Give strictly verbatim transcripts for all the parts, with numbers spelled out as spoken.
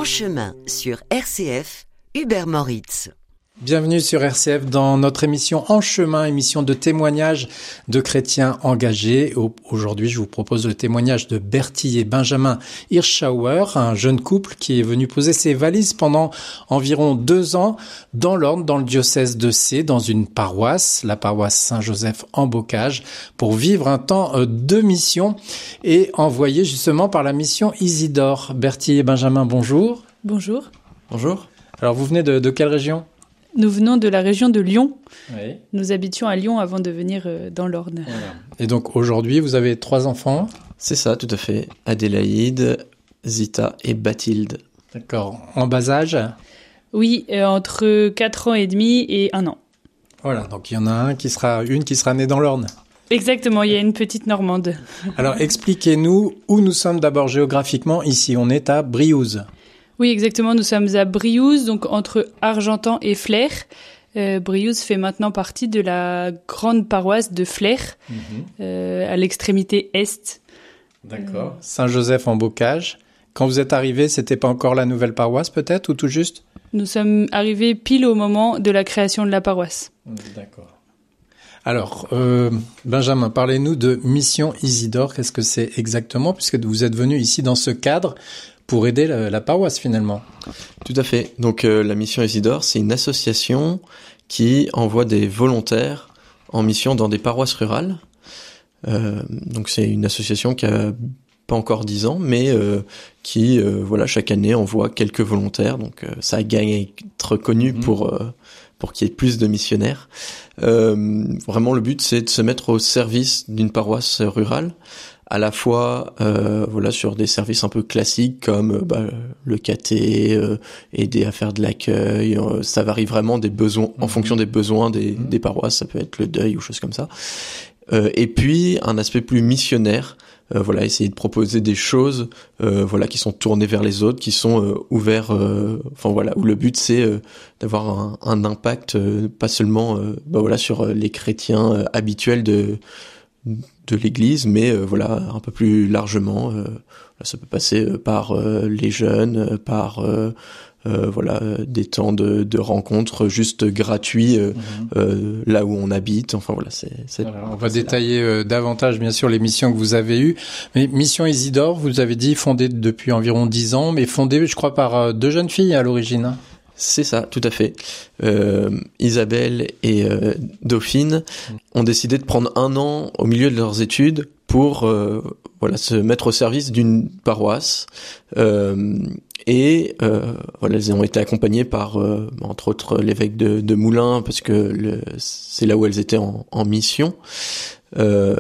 En chemin sur R C F, Hubert Moritz. Bienvenue sur R C F dans notre émission En chemin, émission de témoignages de chrétiens engagés. Aujourd'hui, je vous propose le témoignage de Bertie et Benjamin Hirschauer, un jeune couple qui est venu poser ses valises pendant environ deux ans dans l'Orne, dans le diocèse de Sées, dans une paroisse, la paroisse Saint-Joseph en Bocage, pour vivre un temps de mission et envoyé justement par la mission Isidore. Bertie et Benjamin, bonjour. Bonjour. Bonjour. Alors, vous venez de, de quelle région ? Nous venons de la région de Lyon. Oui. Nous habitions à Lyon avant de venir dans l'Orne. Voilà. Et donc aujourd'hui, vous avez trois enfants ? C'est ça, tout à fait. Adélaïde, Zita et Bathilde. D'accord. En bas âge ? Oui, euh, entre quatre ans et demi et un an. Voilà, donc il y en a un qui sera, une qui sera née dans l'Orne. Exactement, il y a une petite Normande. Alors expliquez-nous où nous sommes d'abord géographiquement. Ici, on est à Briouze. Oui, exactement. Nous sommes à Briouze, donc entre Argentan et Flers. Euh, Briouze fait maintenant partie de la grande paroisse de Flers, mmh. euh, à l'extrémité est. D'accord. Euh... Saint-Joseph en Bocage. Quand vous êtes arrivé, c'était pas encore la nouvelle paroisse, peut-être, ou tout juste ? Nous sommes arrivés pile au moment de la création de la paroisse. D'accord. Alors, euh, Benjamin, parlez-nous de Mission Isidore. Qu'est-ce que c'est exactement, puisque vous êtes venu ici dans ce cadre pour aider la, la paroisse finalement. Tout à fait. Donc euh, la mission Isidore, c'est une association qui envoie des volontaires en mission dans des paroisses rurales. Euh, donc c'est une association qui a pas encore dix ans, mais euh, qui euh, voilà chaque année envoie quelques volontaires. Donc euh, ça a gagné à être connu mmh. pour euh, pour qu'il y ait plus de missionnaires. Euh, vraiment le but c'est de se mettre au service d'une paroisse rurale. À la fois euh, voilà sur des services un peu classiques comme bah, le caté, euh, aider à faire de l'accueil, euh, ça varie vraiment des besoins en mmh. fonction des besoins des, mmh. des paroisses, ça peut être le deuil ou choses comme ça. Euh, et puis un aspect plus missionnaire, euh, voilà essayer de proposer des choses euh, voilà qui sont tournées vers les autres, qui sont euh, ouverts, euh, enfin voilà où le but c'est euh, d'avoir un, un impact euh, pas seulement euh, bah, voilà sur les chrétiens euh, habituels de de l'Église, mais euh, voilà un peu plus largement. Euh, ça peut passer euh, par euh, les jeunes, euh, par euh, euh, voilà euh, des temps de, de rencontres juste gratuits euh, mmh. euh, là où on habite. Enfin voilà, c'est. c'est voilà, on va c'est détailler euh, davantage bien sûr les missions que vous avez eues. Mais Mission Isidore, vous avez dit fondée depuis environ dix ans, mais fondée, je crois, par euh, deux jeunes filles à l'origine. C'est ça, tout à fait. Euh, Isabelle et euh, Dauphine ont décidé de prendre un an au milieu de leurs études pour euh, voilà se mettre au service d'une paroisse. Euh, et euh, voilà, elles ont été accompagnées par euh, entre autres l'évêque de, de Moulins parce que le, c'est là où elles étaient en, en mission. Euh,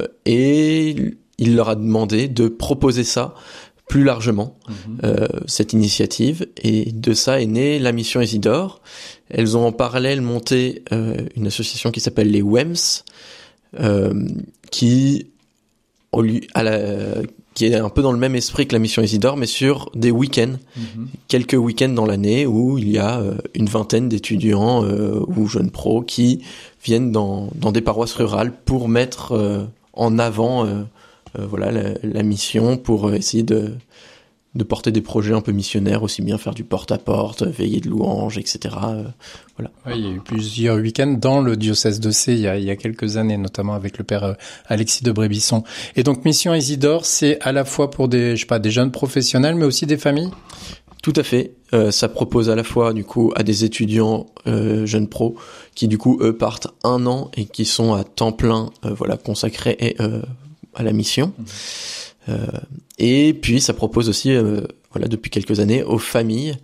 et il leur a demandé de proposer ça plus largement, mmh. euh, cette initiative, et de ça est née la mission Isidore. Elles ont en parallèle monté euh, une association qui s'appelle les W E M S, euh, qui, au lieu, à la, qui est un peu dans le même esprit que la mission Isidore, mais sur des week-ends, mmh. quelques week-ends dans l'année où il y a euh, une vingtaine d'étudiants euh, ou jeunes pros qui viennent dans, dans des paroisses rurales pour mettre euh, en avant euh, Euh, voilà la, la mission pour euh, essayer de de porter des projets un peu missionnaires, aussi bien faire du porte-à-porte, veiller de louanges, et cetera. Euh, voilà. Oui, il y a eu plusieurs week-ends dans le diocèse de Sées il y a, il y a quelques années, notamment avec le père euh, Alexis de Brébisson. Et donc Mission Isidore, c'est à la fois pour des je sais pas des jeunes professionnels, mais aussi des familles. Tout à fait. Euh, ça propose à la fois du coup à des étudiants euh, jeunes pros qui du coup eux partent un an et qui sont à temps plein, euh, voilà consacrés et euh, à la mission. Mmh. Euh, et puis ça propose aussi, euh, voilà, depuis quelques années, aux familles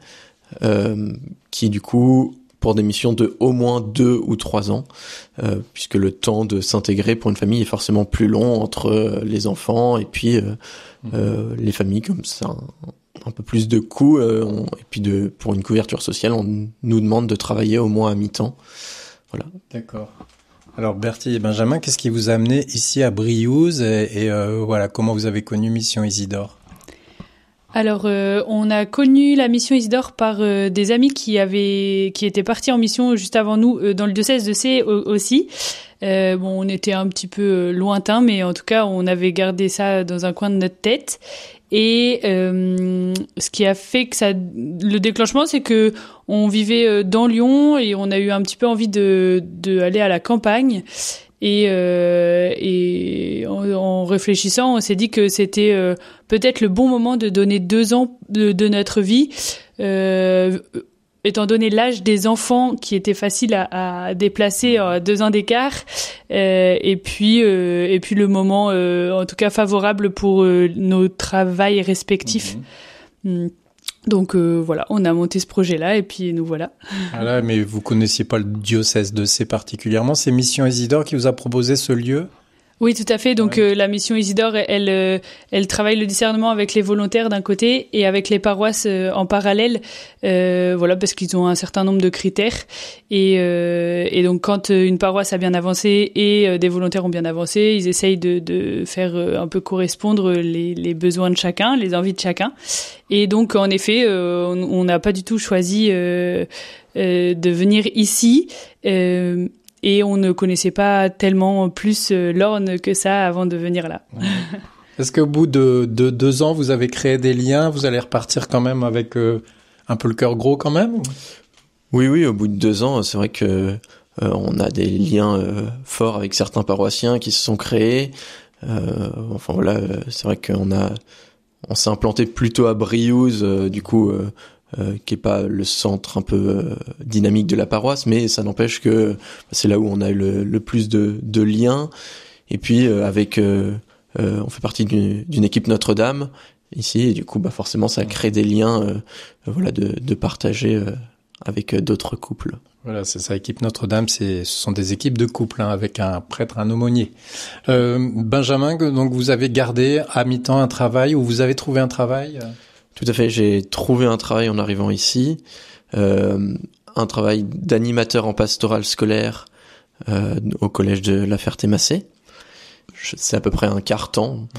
euh, qui du coup, pour des missions de au moins deux ou trois ans, euh, puisque le temps de s'intégrer pour une famille est forcément plus long entre les enfants et puis euh, mmh. euh, les familles comme ça. Un, un peu plus de coûts euh, on, et puis de pour une couverture sociale, on nous demande de travailler au moins à mi-temps. Voilà. D'accord. Alors Bertie et Benjamin, qu'est-ce qui vous a amené ici à Briouze et, et euh, voilà comment vous avez connu Mission Isidore ? Alors euh, on a connu la mission Isidore par euh, des amis qui avaient qui étaient partis en mission juste avant nous euh, dans le diocèse de Sées euh, aussi. Euh, bon, on était un petit peu lointain, mais en tout cas on avait gardé ça dans un coin de notre tête. Et euh, ce qui a fait que ça, le déclenchement, c'est que on vivait dans Lyon et on a eu un petit peu envie de, de aller à la campagne. Et, euh, et en, en réfléchissant, on s'est dit que c'était euh, peut-être le bon moment de donner deux ans de, de notre vie, euh, étant donné l'âge des enfants qui était facile à, à déplacer à deux ans d'écart, euh, et puis euh, et puis le moment, euh, en tout cas favorable pour euh, nos travails respectifs. Mmh. Donc euh, voilà, on a monté ce projet-là et puis nous voilà. Voilà, mais vous connaissiez pas le diocèse de Sées particulièrement. C'est Mission Isidore qui vous a proposé ce lieu ? Oui, tout à fait. Donc ouais. euh, la mission Isidore, elle, elle, elle travaille le discernement avec les volontaires d'un côté et avec les paroisses euh, en parallèle. Euh, voilà, parce qu'ils ont un certain nombre de critères. Et, euh, et donc quand une paroisse a bien avancé et euh, des volontaires ont bien avancé, ils essayent de, de faire euh, un peu correspondre les, les besoins de chacun, les envies de chacun. Et donc en effet, euh, on n'a pas du tout choisi euh, euh, de venir ici. Euh, Et on ne connaissait pas tellement plus l'Orne que ça avant de venir là. Est-ce qu'au bout de, de deux ans, vous avez créé des liens ? Vous allez repartir quand même avec euh, un peu le cœur gros quand même ? Oui, oui, au bout de deux ans, c'est vrai que euh, on a des liens euh, forts avec certains paroissiens qui se sont créés. Euh, enfin voilà, c'est vrai qu'on a, on s'est implanté plutôt à Briouze, euh, du coup. Euh, Euh, qui est pas le centre un peu euh, dynamique de la paroisse, mais ça n'empêche que c'est là où on a eu le, le plus de, de liens. Et puis euh, avec, euh, euh, on fait partie d'une, d'une équipe Notre-Dame ici, et du coup, bah forcément, ça crée des liens, euh, voilà, de, de partager euh, avec d'autres couples. Voilà, c'est ça. Équipe Notre-Dame, c'est, ce sont des équipes de couples, hein, avec un prêtre, un aumônier. Euh, Benjamin, donc vous avez gardé à mi-temps un travail, ou vous avez trouvé un travail ? Tout à fait, j'ai trouvé un travail en arrivant ici, euh, un travail d'animateur en pastoral scolaire euh, au collège de La Ferté-Macé. C'est à peu près un quart temps. Mmh.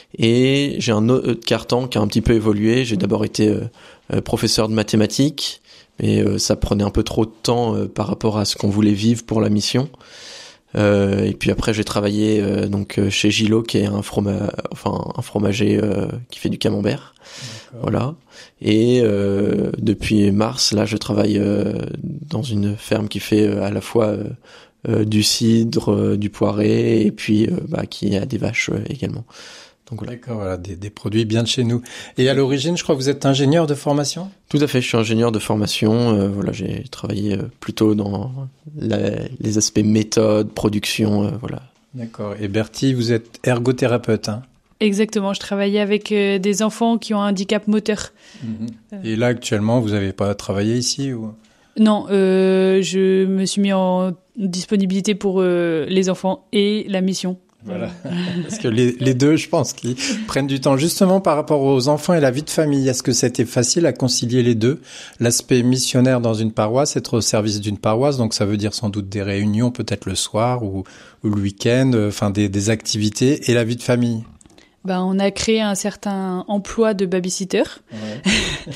Et j'ai un autre quart temps qui a un petit peu évolué. J'ai d'abord été euh, professeur de mathématiques, mais euh, ça prenait un peu trop de temps euh, par rapport à ce qu'on voulait vivre pour la mission. Euh, et puis après j'ai travaillé euh, donc chez Gillot, qui est un froma- enfin un fromager euh, qui fait du camembert. D'accord. Voilà. Et euh, depuis mars là je travaille euh, dans une ferme qui fait euh, à la fois euh, euh, du cidre, euh, du poiré, et puis euh, bah qui a des vaches euh, également. Donc voilà. D'accord, voilà, des, des produits bien de chez nous. Et à l'origine, je crois que vous êtes ingénieur de formation ? Tout à fait, je suis ingénieur de formation. Euh, voilà, j'ai travaillé euh, plutôt dans la, les aspects méthode, production, euh, voilà. D'accord. Et Bertie, vous êtes ergothérapeute, hein ? Exactement, je travaillais avec euh, des enfants qui ont un handicap moteur. Mmh. Et là, actuellement, vous n'avez pas travaillé ici ou... Non, euh, je me suis mis en disponibilité pour euh, les enfants et la mission. Voilà, parce que les, les deux, je pense, qui prennent du temps. Justement, par rapport aux enfants et la vie de famille, est-ce que c'était facile à concilier les deux ? L'aspect missionnaire dans une paroisse, être au service d'une paroisse, donc ça veut dire sans doute des réunions, peut-être le soir ou, ou le week-end, enfin des, des activités, et la vie de famille. Ben, on a créé un certain emploi de babysitter. Ouais.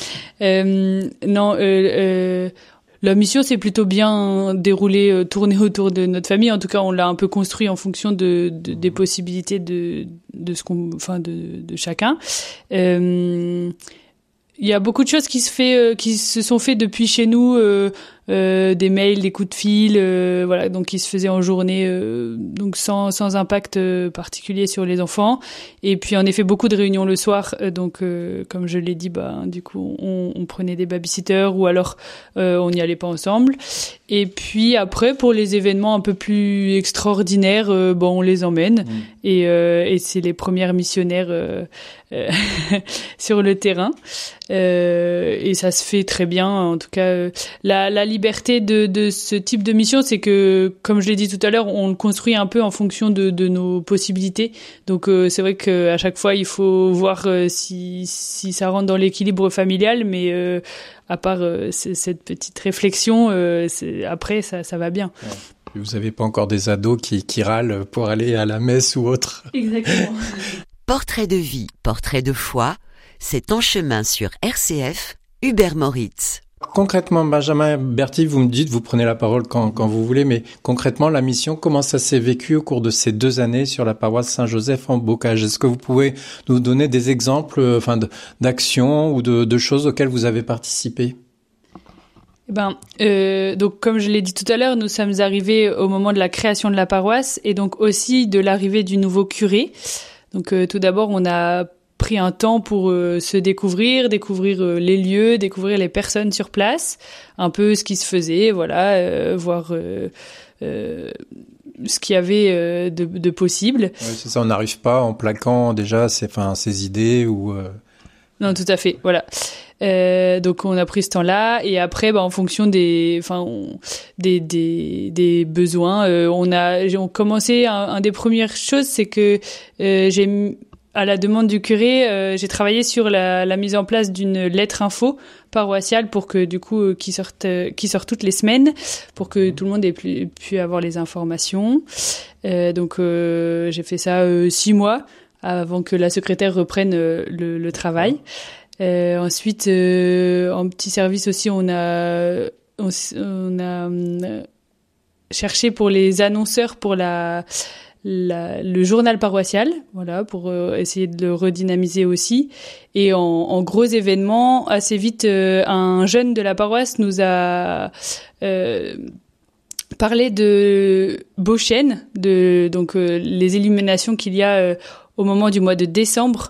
euh, non, euh, euh, la mission s'est plutôt bien déroulée, euh, tournée autour de notre famille. En tout cas, on l'a un peu construit en fonction de, de des possibilités de de ce qu'on, enfin de de chacun. Euh, il y a beaucoup de choses qui se fait, euh, qui se sont faites depuis chez nous, euh, euh, des mails, des coups de fil, euh, voilà, donc qui se faisaient en journée, euh, donc sans sans impact euh, particulier sur les enfants. Et puis en effet beaucoup de réunions le soir, euh, donc euh, comme je l'ai dit, bah du coup on, on prenait des babysitters ou alors euh, on n'y allait pas ensemble. Et puis après pour les événements un peu plus extraordinaires, euh, bon on les emmène. Mmh. Et euh, et c'est les premières missionnaires euh, euh, sur le terrain. Euh, et ça se fait très bien. En tout cas, euh, la, la liberté de, de ce type de mission, c'est que, comme je l'ai dit tout à l'heure, on le construit un peu en fonction de, de nos possibilités. Donc, euh, c'est vrai qu'à chaque fois, il faut voir euh, si, si ça rentre dans l'équilibre familial. Mais euh, à part euh, cette petite réflexion, euh, c'est, après, ça, ça va bien. Ouais. Vous n'avez pas encore des ados qui, qui râlent pour aller à la messe ou autre. Exactement. Portrait de vie, portrait de foi, c'est En chemin sur R C F, Hubert Moritz. Concrètement, Benjamin Bertille, vous me dites, vous prenez la parole quand, quand vous voulez, mais concrètement, la mission, comment ça s'est vécu au cours de ces deux années sur la paroisse Saint-Joseph en Bocage? Est-ce que vous pouvez nous donner des exemples, euh, enfin, de, d'actions ou de, de choses auxquelles vous avez participé? Ben, euh, donc comme je l'ai dit tout à l'heure, nous sommes arrivés au moment de la création de la paroisse et donc aussi de l'arrivée du nouveau curé. Donc euh, tout d'abord, on a pris un temps pour euh, se découvrir, découvrir euh, les lieux, découvrir les personnes sur place, un peu ce qui se faisait, voilà, euh, voir euh, euh, ce qu'il y avait euh, de, de possible. Ouais, c'est ça, on n'arrive pas en plaquant déjà ses, enfin, ses idées ou... Euh... Non, tout à fait, voilà. Euh, donc on a pris ce temps-là et après, bah, en fonction des, enfin, on, des, des, des besoins, euh, on a, on commencé. Un, un des premières choses, c'est que euh, j'ai, à la demande du curé, euh, j'ai travaillé sur la, la mise en place d'une lettre info paroissiale pour que du coup, euh, qui sorte, euh, qui sort toutes les semaines, pour que tout le monde ait pu, pu avoir les informations. Euh, donc euh, j'ai fait ça euh, six mois avant que la secrétaire reprenne euh, le, le travail. Euh, ensuite, euh, en petit service aussi, on a, on, on a euh, cherché pour les annonceurs pour la, la, le journal paroissial, voilà, pour euh, essayer de le redynamiser aussi. Et en, en gros événements, assez vite, euh, un jeune de la paroisse nous a euh, parlé de Beauchêne, de donc euh, les illuminations qu'il y a euh, au moment du mois de décembre.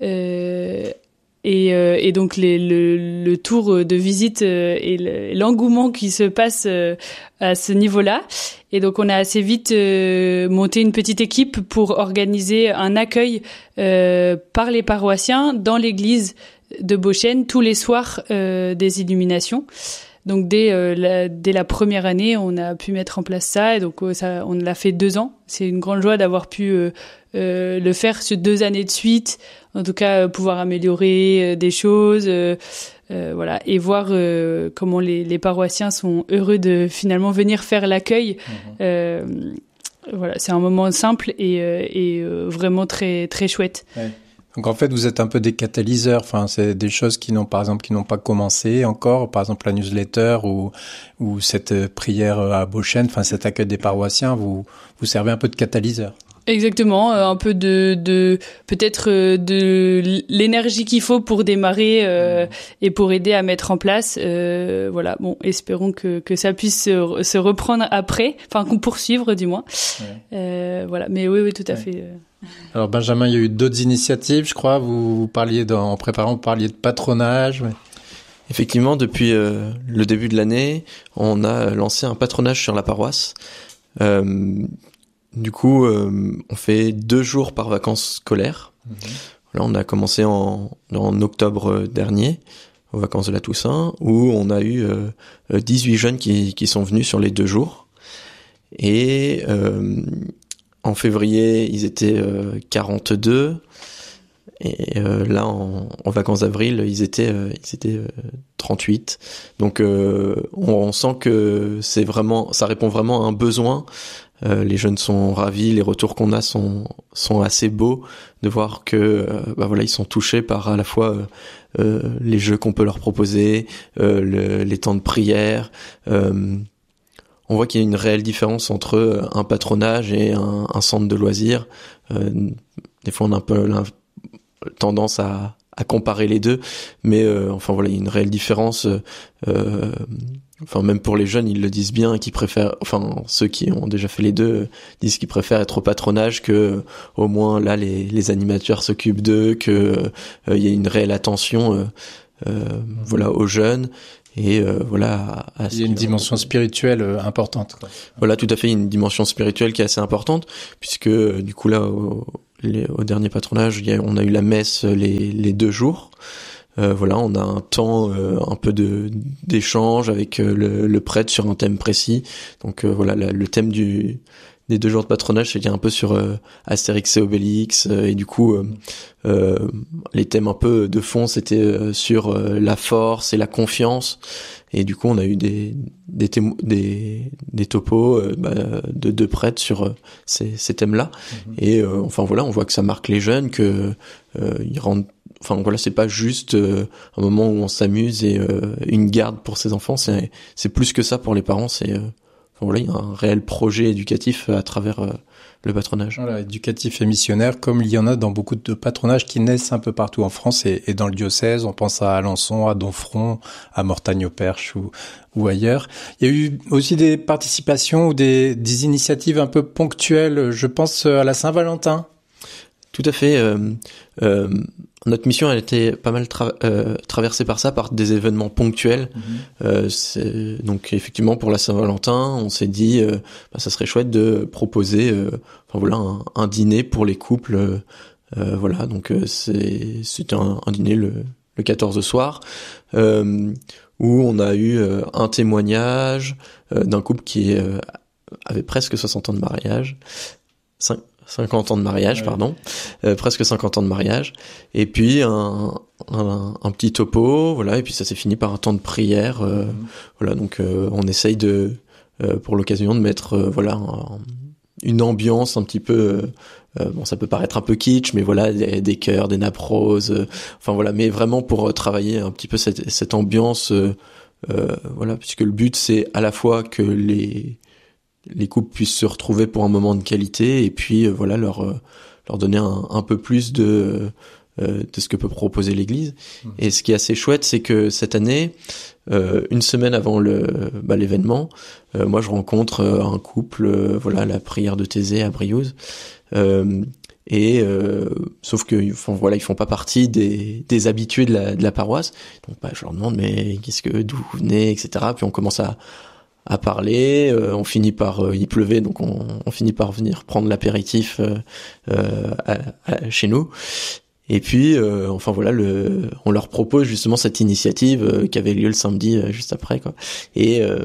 Euh, Et, euh, et donc les, le, le tour de visite euh, et le, l'engouement qui se passe euh, à ce niveau-là. Et donc on a assez vite euh, monté une petite équipe pour organiser un accueil euh, par les paroissiens dans l'église de Beauchêne tous les soirs euh, des illuminations. Donc dès euh, la, dès la première année, on a pu mettre en place ça et donc euh, ça, on l'a fait deux ans. C'est une grande joie d'avoir pu euh, euh, le faire sur deux années de suite. En tout cas, euh, pouvoir améliorer euh, des choses, euh, euh, voilà, et voir euh, comment les, les paroissiens sont heureux de finalement venir faire l'accueil. Mmh. Euh, voilà, c'est un moment simple et, euh, et euh, vraiment très très chouette. Ouais. Donc en fait, vous êtes un peu des catalyseurs. Enfin, c'est des choses qui n'ont, par exemple, qui n'ont pas commencé encore. Par exemple, la newsletter ou ou cette prière à Beauchêne. Enfin, cet accueil des paroissiens. Vous vous servez un peu de catalyseur. Exactement, euh, un peu de, de peut-être euh, de l'énergie qu'il faut pour démarrer euh, et pour aider à mettre en place. Euh, voilà, bon, espérons que que ça puisse se, se reprendre après, enfin qu'on poursuivre du moins. Ouais. Euh, voilà, mais oui, oui, tout à ouais. fait. Alors Benjamin, il y a eu d'autres initiatives, je crois. Vous, vous parliez dans, en préparant, vous parliez de patronage. Ouais. Effectivement, depuis euh, le début de l'année, on a lancé un patronage sur la paroisse. Euh, Du coup, euh, on fait deux jours par vacances scolaires. Mmh. Là, on a commencé en, en octobre dernier, aux vacances de la Toussaint, où on a eu euh, dix-huit jeunes qui, qui sont venus sur les deux jours. Et euh, en février, ils étaient euh, quarante-deux. Et euh, là, en, en vacances d'avril, ils étaient, euh, ils étaient euh, trente-huit. Donc, euh, on, on sent que c'est vraiment, ça répond vraiment à un besoin. Euh, les jeunes sont ravis, les retours qu'on a sont sont assez beaux de voir que euh, bah voilà, ils sont touchés par à la fois euh, euh, les jeux qu'on peut leur proposer, euh, le, les temps de prière. Euh, on voit qu'il y a une réelle différence entre un patronage et un, un centre de loisirs. Euh, des fois, on a un peu la tendance à à comparer les deux, mais euh, enfin voilà, il y a une réelle différence. Euh, Enfin, même pour les jeunes, ils le disent bien, qu'ils préfèrent, enfin, ceux qui ont déjà fait les deux, euh, disent qu'ils préfèrent être au patronage, que, euh, au moins, là, les, les animateurs s'occupent d'eux, que, euh, il y a une réelle attention, euh, euh, voilà, aux jeunes, et, euh, voilà, à, à il y a une dimension spirituelle euh, importante, quoi. Voilà, tout à fait, une dimension spirituelle qui est assez importante, puisque, euh, du coup, là, au, les, au dernier patronage, il y a, on a eu la messe les, les deux jours. Euh, voilà, on a un temps euh, un peu de d'échange avec euh, le, le prêtre sur un thème précis. Donc euh, voilà, la, le thème du des deux jours de patronage, c'était un peu sur euh, Astérix et Obélix, euh, et du coup euh, euh, les thèmes un peu de fond, c'était euh, sur euh, la force et la confiance. Et du coup, on a eu des des témo- des, des topos euh, bah, de deux prêtres sur euh, ces, ces thèmes-là. Mmh. Et euh, enfin voilà, on voit que ça marque les jeunes, que euh, ils rentrent enfin voilà, c'est pas juste euh, un moment où on s'amuse et euh, une garde pour ses enfants, c'est c'est plus que ça pour les parents, c'est euh, enfin voilà, il y a un réel projet éducatif à travers euh, le patronage. Voilà, éducatif et missionnaire, comme il y en a dans beaucoup de patronages qui naissent un peu partout en France et, et dans le diocèse. On pense à Alençon, à Domfront, à Mortagne-au-Perche ou, ou ailleurs. Il y a eu aussi des participations ou des, des initiatives un peu ponctuelles. Je pense à la Saint-Valentin. Tout à fait. Euh, euh, notre mission a été pas mal tra- euh, traversée par ça, par des événements ponctuels. Mmh. Euh, c'est, donc effectivement pour la Saint-Valentin, on s'est dit, euh, bah, ça serait chouette de proposer, euh, enfin voilà, un, un dîner pour les couples. Euh, voilà, donc euh, c'est c'était un, un dîner le, le quatorze soir, euh, où on a eu euh, un témoignage euh, d'un couple qui euh, avait presque soixante ans de mariage. cinq cinquante ans de mariage, ouais. pardon, euh, presque cinquante ans de mariage, et puis un, un, un petit topo, voilà, et puis ça s'est fini par un temps de prière, euh, mmh. voilà, donc euh, on essaye de, euh, pour l'occasion, de mettre, euh, voilà, un, une ambiance un petit peu, euh, bon, ça peut paraître un peu kitsch, mais voilà, des, des chœurs, des nappes roses, euh, enfin voilà, mais vraiment pour travailler un petit peu cette, cette ambiance, euh, euh, voilà, puisque le but c'est à la fois que les les couples puissent se retrouver pour un moment de qualité et puis euh, voilà leur euh, leur donner un, un peu plus de euh, de ce que peut proposer l'Église. Mmh. Et ce qui est assez chouette, c'est que cette année, euh, une semaine avant le bah, l'événement, euh, moi je rencontre euh, un couple, euh, voilà, à la prière de Thésée à Briouze, euh, et euh, sauf que ils font voilà ils font pas partie des des habitués de la de la paroisse. Donc bah je leur demande mais qu'est-ce que d'où vous venez, et cetera. Puis on commence à à parler, euh, on finit par, euh, il pleuvait, donc on, on finit par venir prendre l'apéritif euh, euh, à, à, chez nous. Et puis, euh, enfin voilà, le, on leur propose justement cette initiative euh, qui avait lieu le samedi euh, juste après, quoi. Et euh,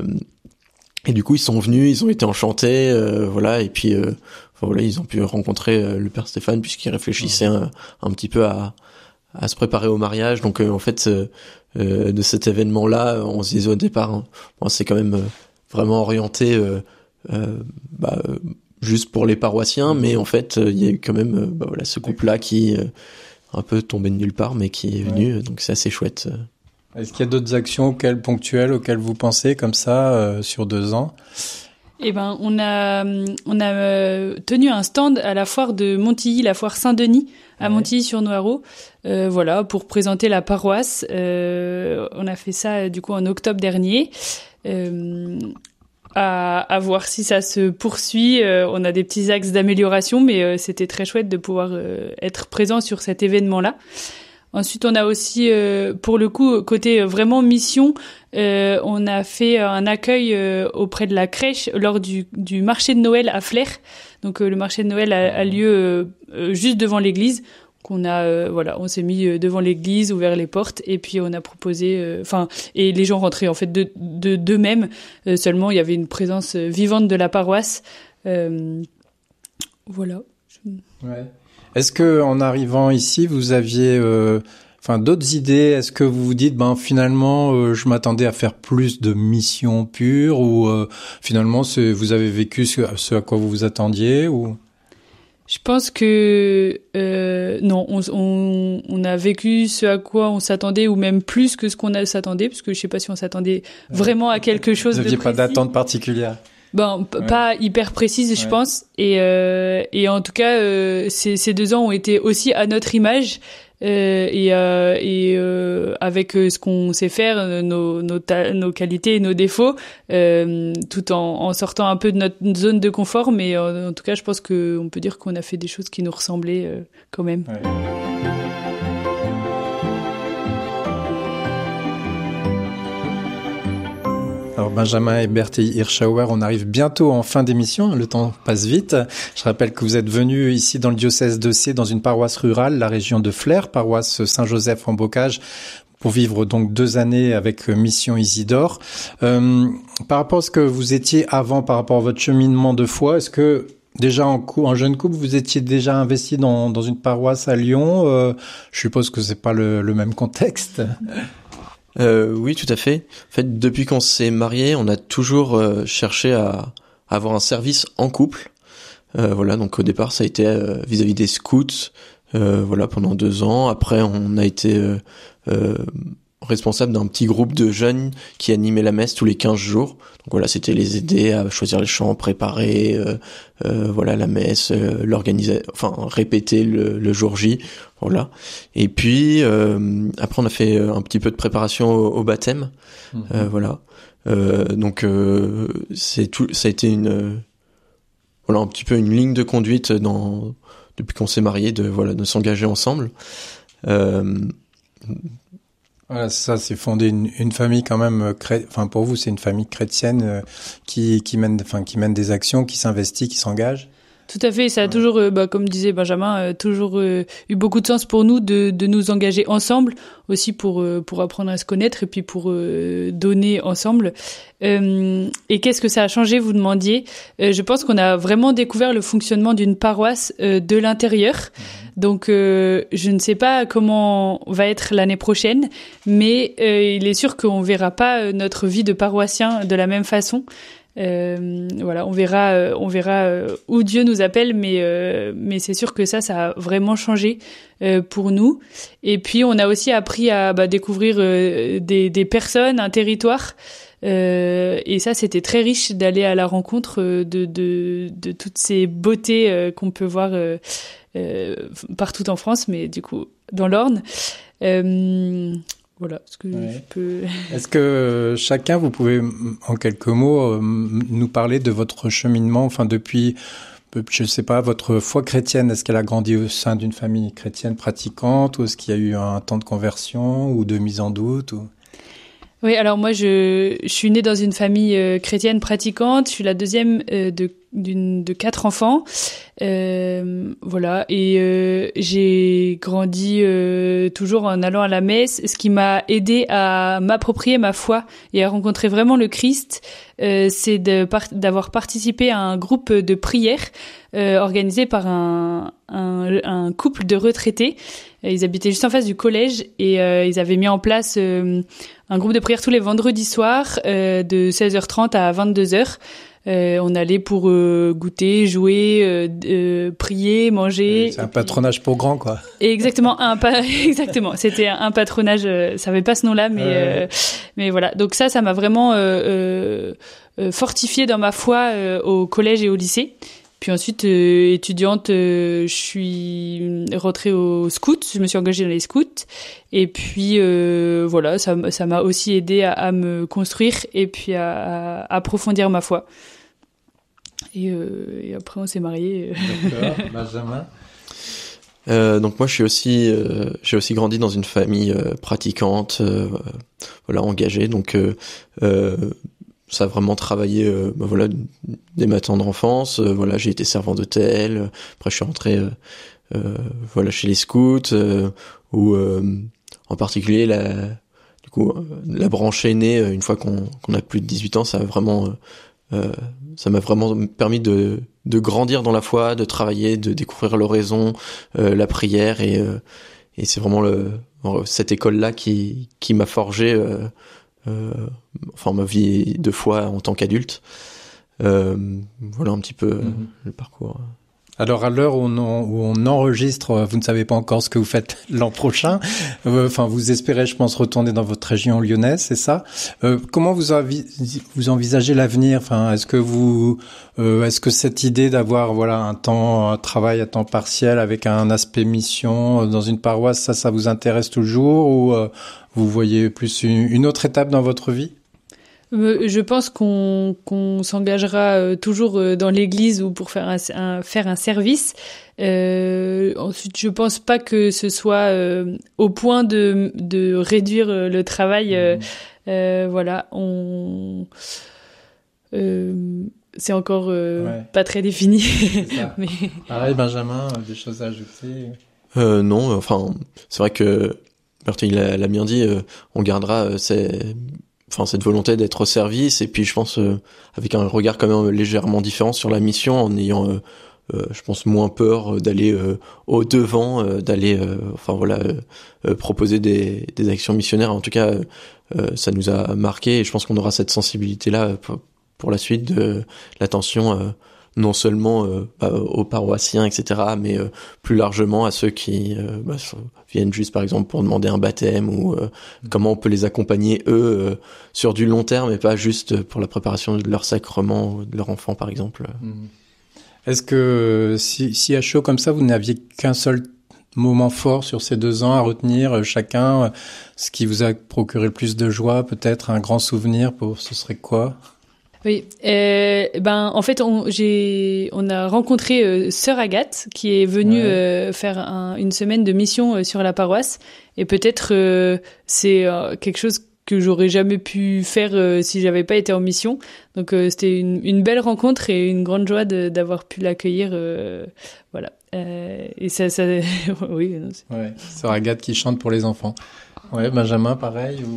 et du coup, ils sont venus, ils ont été enchantés, euh, voilà. Et puis, euh, enfin voilà, ils ont pu rencontrer euh, le père Stéphane puisqu'il réfléchissait un, un petit peu à à se préparer au mariage. Donc euh, en fait, euh, euh, de cet événement-là, on se disait au départ, hein, bon, c'est quand même euh, vraiment orienté euh, euh, bah, euh, juste pour les paroissiens, mais en fait, il euh, y a eu quand même euh, bah, voilà, ce couple-là qui euh, un peu tombé de nulle part, mais qui est venu, ouais. Donc c'est assez chouette. Est-ce qu'il y a d'autres actions auxquelles, ponctuelles auxquelles vous pensez comme ça euh, sur deux ans ? Eh ben, on a on a euh, tenu un stand à la foire de Montilly, la foire Saint-Denis à ouais. Montilly-sur-Noireau, euh, voilà, pour présenter la paroisse. Euh, on a fait ça du coup en octobre dernier. Euh, à, à voir si ça se poursuit. Euh, on a des petits axes d'amélioration, mais euh, c'était très chouette de pouvoir euh, être présent sur cet événement-là. Ensuite, on a aussi, euh, pour le coup, côté vraiment mission, euh, on a fait un accueil euh, auprès de la crèche lors du, du marché de Noël à Flers. Donc, euh, le marché de Noël a, a lieu euh, juste devant l'église. Donc, on a, euh, voilà, on s'est mis devant l'église, ouvert les portes, et puis on a proposé, enfin, euh, et les gens rentraient en fait de, de d'eux-mêmes. Euh, seulement, il y avait une présence vivante de la paroisse. Euh, voilà. Ouais. Est-ce que en arrivant ici, vous aviez, euh, enfin, d'autres idées ? Est-ce que vous vous dites, ben finalement, euh, je m'attendais à faire plus de missions pures, ou euh, finalement, c'est, vous avez vécu ce, ce à quoi vous vous attendiez, ou ? Je pense que euh, non, on, on, on a vécu ce à quoi on s'attendait, ou même plus que ce qu'on a s'attendait, parce que je sais pas si on s'attendait vraiment à quelque chose de précis. Vous n'aviez pas d'attente particulière. Ben, p- ouais. Pas hyper précise, je ouais. pense. Et, euh, et en tout cas, euh, ces, ces deux ans ont été aussi à notre image. Euh, et euh, et euh, avec ce qu'on sait faire, nos, nos, ta- nos qualités et nos défauts, euh, tout en, en sortant un peu de notre zone de confort. Mais en, en tout cas, je pense qu'on peut dire qu'on a fait des choses qui nous ressemblaient euh, quand même. Ouais. Alors Benjamin et Bertie Hirschauer, on arrive bientôt en fin d'émission, le temps passe vite. Je rappelle que vous êtes venus ici dans le diocèse de Sées, dans une paroisse rurale, la région de Flers, paroisse Saint-Joseph en Bocage, pour vivre donc deux années avec Mission Isidore. Euh, par rapport à ce que vous étiez avant, par rapport à votre cheminement de foi, est-ce que déjà en, cou- en jeune couple, vous étiez déjà investi dans, dans une paroisse à Lyon ? euh, Je suppose que c'est pas le, le même contexte. Euh, oui, tout à fait. En fait, depuis qu'on s'est mariés, on a toujours euh, cherché à, à avoir un service en couple. Euh, voilà, donc au départ, ça a été euh, vis-à-vis des scouts, euh, voilà, pendant deux ans. Après, on a été euh, euh, responsable d'un petit groupe de jeunes qui animait la messe tous les quinze jours. Donc voilà, c'était les aider à choisir les chants, préparer euh, euh, voilà la messe, euh, l'organiser, enfin répéter le, le jour J, voilà. Et puis euh, après on a fait un petit peu de préparation au, au baptême, mmh. euh, voilà. Euh, donc euh, c'est tout, ça a été une voilà un petit peu une ligne de conduite dans depuis qu'on s'est mariés, de voilà de s'engager ensemble. Euh, Voilà, ça, c'est fonder une, une famille quand même, cré... enfin pour vous, c'est une famille chrétienne euh, qui qui mène, enfin qui mène des actions, qui s'investit, qui s'engage. Tout à fait, ça a ouais. toujours, euh, bah, comme disait Benjamin, euh, toujours euh, eu beaucoup de sens pour nous de, de nous engager ensemble, aussi pour euh, pour apprendre à se connaître et puis pour euh, donner ensemble. Euh, et qu'est-ce que ça a changé, vous demandiez. euh, Je pense qu'on a vraiment découvert le fonctionnement d'une paroisse euh, de l'intérieur. Mmh. Donc, euh, je ne sais pas comment va être l'année prochaine, mais euh, il est sûr qu'on verra pas notre vie de paroissien de la même façon. Euh, voilà, on verra, euh, on verra euh, où Dieu nous appelle, mais euh, mais c'est sûr que ça, ça a vraiment changé euh, pour nous. Et puis on a aussi appris à bah, découvrir euh, des des personnes, un territoire. Euh, et ça, c'était très riche d'aller à la rencontre de de de toutes ces beautés euh, qu'on peut voir euh, euh, partout en France, mais du coup dans l'Orne. Euh, Voilà ce que ouais. je peux. Est-ce que chacun, vous pouvez en quelques mots nous parler de votre cheminement, enfin depuis, je ne sais pas, votre foi chrétienne, est-ce qu'elle a grandi au sein d'une famille chrétienne pratiquante, ou est-ce qu'il y a eu un temps de conversion ou de mise en doute ou... Oui, alors moi je, je suis née dans une famille euh, chrétienne pratiquante. Je suis la deuxième euh, de d'une de quatre enfants, euh, voilà, et euh, j'ai grandi euh, toujours en allant à la messe, ce qui m'a aidé à m'approprier ma foi et à rencontrer vraiment le Christ. Euh, c'est de par- d'avoir participé à un groupe de prière euh, organisé par un, un un couple de retraités. Ils habitaient juste en face du collège et euh, ils avaient mis en place euh, un groupe de prière tous les vendredis soirs euh, de seize heures trente à vingt-deux heures. Euh, on allait pour euh, goûter, jouer, euh, euh, prier, manger. C'est un patronage pour grands, quoi. Et exactement, un pa- exactement. C'était un patronage. Euh, ça avait pas ce nom-là, mais euh, mais voilà. Donc ça, ça m'a vraiment euh, euh, fortifié dans ma foi euh, au collège et au lycée. Puis ensuite, euh, étudiante, euh, je suis rentrée au scout. Je me suis engagée dans les scouts. Et puis euh, voilà, ça, ça m'a aussi aidé à, à me construire et puis à, à approfondir ma foi. Et, euh, et après, on s'est mariés. D'accord, Benjamin. Euh, donc moi, je suis aussi, euh, j'ai aussi grandi dans une famille euh, pratiquante, euh, voilà, engagée. Donc euh, euh, ça a vraiment travaillé, euh, bah, voilà, dès ma tendre enfance. Euh, voilà, j'ai été servant d'hôtel. Après, je suis rentré, euh, euh, voilà, chez les scouts, euh, où euh, en particulier la, du coup, la branche aînée, une fois qu'on, qu'on a plus de dix-huit ans, ça a vraiment Euh, ça m'a vraiment permis de, de grandir dans la foi, de travailler, de découvrir l'oraison, euh, la prière, et, euh, et c'est vraiment le, cette école-là qui, qui m'a forgé, euh, euh, enfin ma vie de foi en tant qu'adulte. Euh, voilà un petit peu mmh. le parcours. Alors, à l'heure où on, où on enregistre, vous ne savez pas encore ce que vous faites l'an prochain. Euh, enfin, vous espérez, je pense, retourner dans votre région lyonnaise, c'est ça. Euh, comment vous, avi- vous envisagez l'avenir? Enfin, est-ce que vous, euh, est-ce que cette idée d'avoir, voilà, un temps, un travail à temps partiel avec un aspect mission dans une paroisse, ça, ça vous intéresse toujours, ou euh, vous voyez plus une, une autre étape dans votre vie? Je pense qu'on, qu'on s'engagera toujours dans l'église ou pour faire un, un, faire un service. Euh, ensuite, je pense pas que ce soit euh, au point de, de réduire le travail. Euh, euh, voilà, on, euh, c'est encore euh, ouais. pas très défini. C'est ça. Mais... Pareil, Benjamin, des choses à ajouter? Euh, non, enfin, c'est vrai que Bertie l'a, l'a bien dit. Euh, on gardera euh, ces enfin cette volonté d'être au service, et puis je pense euh, avec un regard quand même légèrement différent sur la mission, en ayant euh, euh, je pense moins peur d'aller euh, au devant, euh, d'aller euh, enfin voilà euh, euh, proposer des, des actions missionnaires. En tout cas euh, euh, ça nous a marqué, et je pense qu'on aura cette sensibilité là pour, pour la suite de l'attention euh, non seulement euh, bah, aux paroissiens, et cetera, mais euh, plus largement à ceux qui euh, bah, viennent juste, par exemple, pour demander un baptême ou euh, mmh. comment on peut les accompagner, eux, euh, sur du long terme et pas juste pour la préparation de leur sacrement ou de leur enfant, par exemple. Mmh. Est-ce que si, si à chaud comme ça, vous n'aviez qu'un seul moment fort sur ces deux ans à retenir chacun, ce qui vous a procuré le plus de joie, peut-être un grand souvenir, pour ce serait quoi? Oui, euh, ben en fait on j'ai on a rencontré euh, sœur Agathe qui est venue ouais. euh, faire un, une semaine de mission euh, sur la paroisse et peut-être euh, c'est euh, quelque chose que j'aurais jamais pu faire euh, si j'avais pas été en mission. Donc euh, c'était une, une belle rencontre et une grande joie de, d'avoir pu l'accueillir. Euh, voilà. Euh, et ça, ça oui. Non, c'est... Ouais. Sœur Agathe qui chante pour les enfants. Ouais, Benjamin, pareil ou...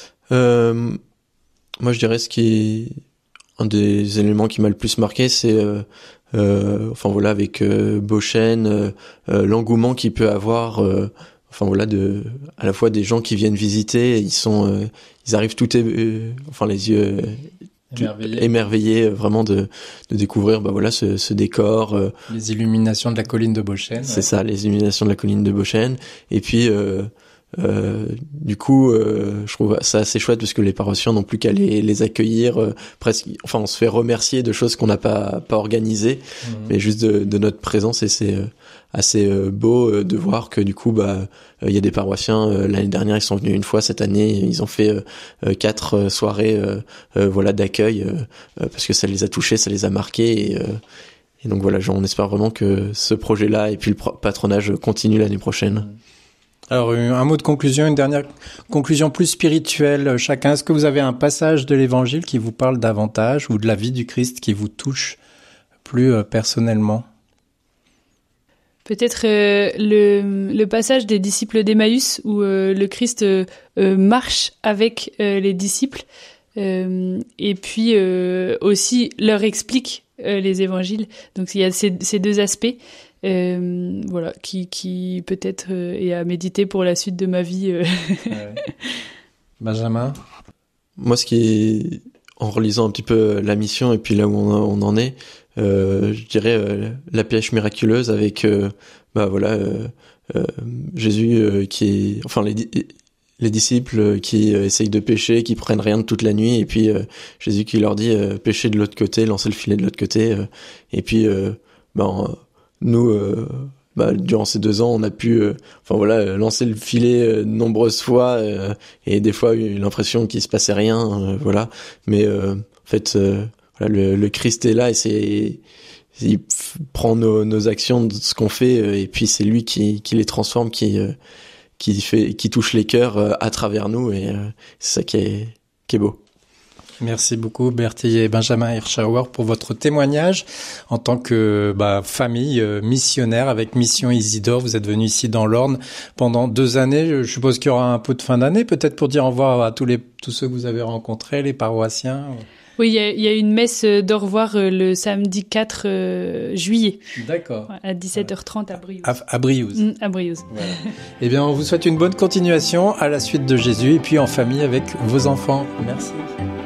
euh, Moi, je dirais ce qui est un des éléments qui m'a le plus marqué, c'est euh, euh, enfin voilà avec euh, Beauchêne, euh, euh, l'engouement qu'il peut avoir. Euh, Enfin voilà, de à la fois des gens qui viennent visiter, ils sont, euh, ils arrivent tout, euh, enfin les yeux euh, émerveillés, émerveillés euh, vraiment de de découvrir, bah voilà ce, ce décor. Euh, les illuminations de la colline de Beauchêne. C'est ouais. ça, les illuminations de la colline de Beauchêne. Et puis euh, euh, du coup, euh, je trouve ça assez chouette parce que les paroissiens n'ont plus qu'à les, les accueillir. Euh, presque, enfin, on se fait remercier de choses qu'on n'a pas pas organisées, mmh. mais juste de, de notre présence et c'est euh, assez euh, beau euh, de voir que du coup bah il euh, y a des paroissiens euh, l'année dernière ils sont venus une fois, cette année ils ont fait euh, euh, quatre euh, soirées euh, euh, voilà d'accueil euh, euh, parce que ça les a touchés, ça les a marqués et, euh, et donc voilà, genre, on espère vraiment que ce projet-là et puis le patronage continue l'année prochaine. Alors un mot de conclusion, une dernière conclusion plus spirituelle chacun. Est-ce que vous avez un passage de l'Évangile qui vous parle davantage ou de la vie du Christ qui vous touche plus euh, personnellement? Peut-être euh, le, le passage des disciples d'Emmaüs où euh, le Christ euh, euh, marche avec euh, les disciples euh, et puis euh, aussi leur explique euh, les évangiles. Donc il y a ces, ces deux aspects euh, voilà, qui, qui peut-être euh, est à méditer pour la suite de ma vie. Euh. Ouais. Benjamin? Moi, ce qui est, en relisant un petit peu la mission et puis là où on, on en est, Euh, je dirais euh, la pêche miraculeuse avec euh, bah voilà euh, euh, Jésus euh, qui est enfin les les disciples qui euh, essayent de pêcher, qui prennent rien de toute la nuit et puis euh, Jésus qui leur dit euh, pêchez de l'autre côté, lancez le filet de l'autre côté euh, et puis euh, ben nous euh, bah durant ces deux ans on a pu euh, enfin voilà lancer le filet euh, de nombreuses fois euh, et des fois eu l'impression qu'il se passait rien euh, voilà mais euh, en fait euh, Voilà, le, le Christ est là et c'est, il prend nos, nos actions, de ce qu'on fait, et puis c'est lui qui, qui les transforme, qui, qui fait, qui touche les cœurs à travers nous, et c'est ça qui est, qui est beau. Merci beaucoup Berthier et Benjamin Hirschauer pour votre témoignage en tant que bah, famille euh, missionnaire avec Mission Isidore. Vous êtes venus ici dans l'Orne pendant deux années. Je suppose qu'il y aura un peu de fin d'année, peut-être pour dire au revoir à tous les tous ceux que vous avez rencontrés, les paroissiens. Oui, il y a, il y a une messe d'au revoir le samedi quatre juillet. D'accord. À dix-sept heures trente à Briouze. À, à Briouze. Mmh, à Briouze. Voilà. Eh bien, on vous souhaite une bonne continuation à la suite de Jésus et puis en famille avec vos enfants. Merci.